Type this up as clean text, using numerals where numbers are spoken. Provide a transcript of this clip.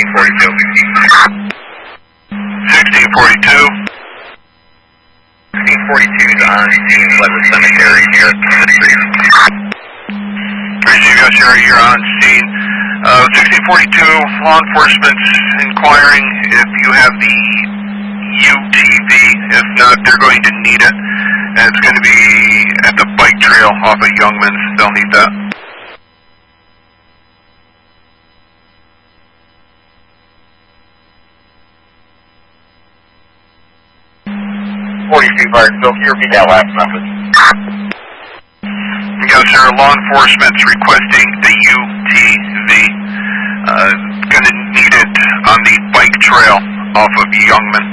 1642. 1642. 1642 is on scene, Pleasant Cemetery near the street. You got Sherry, you're on scene. 1642, law enforcement's inquiring if you have the UTV. If not, they're going to need it. And it's going to be at the bike trail off of Youngman's. They'll need that. Fire, so can you repeat that last message? Yes, sir. Law enforcement's requesting the UTV. Going to need it on the bike trail off of Youngman.